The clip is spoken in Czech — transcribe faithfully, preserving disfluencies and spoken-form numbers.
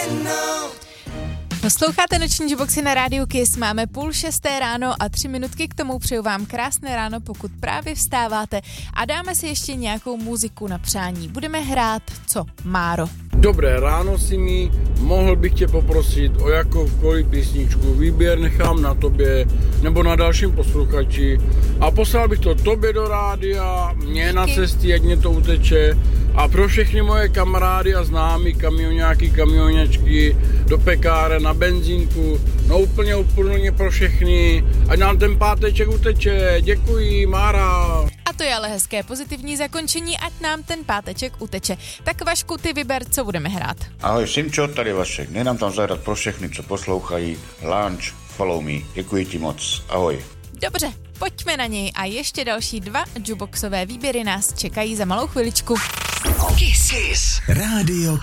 Posloucháte noční Juboxy na rádiu Kiss, máme půl šesté ráno a tři minutky k tomu, přeju vám krásné ráno, pokud právě vstáváte a dáme si ještě nějakou muziku na přání. Budeme hrát co, Máro? Dobré ráno, Simi, mohl bych tě poprosit o jakoukoliv písničku, výběr nechám na tobě nebo na dalším posluchači a poslal bych to tobě do rádia, mě na cestě, ať mě to uteče a pro všechny moje kamarády a známí kamionáky, kamionačky, do pekáren, na benzínku, no úplně úplně pro všechny, ať nám ten páteček uteče, děkuji, Mára. A to je ale hezké pozitivní zakončení, ať nám ten páteček uteče. Tak Vašku, ty vyber, co budeme hrát. Ahoj, Simčo, tady Vašek. Nenám tam zahrát pro všechny, co poslouchají. Lunch, follow me. Děkuji ti moc. Ahoj. Dobře, pojďme na něj a ještě další dva Juboxové výběry nás čekají za malou chviličku. Kiss. Kiss. Rádio